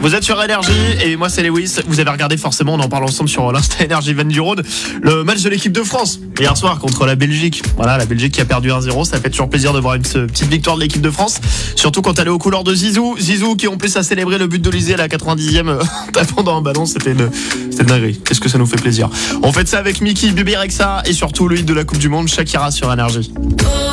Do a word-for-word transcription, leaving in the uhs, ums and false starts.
Vous êtes sur Énergie et moi c'est Lewis. Vous avez regardé forcément, on en parle ensemble sur l'Insta Énergie Van du Rhône, le match de l'équipe de France hier soir contre la Belgique. Voilà, la Belgique qui a perdu un zéro. Ça fait toujours plaisir de voir une petite victoire de l'équipe de France, surtout quand elle est aux couleurs de Zizou. Zizou qui en plus a célébré le but d'Olysée à la quatre-vingt-dixième euh, tapant dans un ballon. C'était une, c'était une dinguerie. Qu'est-ce que ça nous fait plaisir. On fait ça avec Mickey, Bébé Rexha et surtout le hit de la Coupe du Monde, Shakira sur Énergie.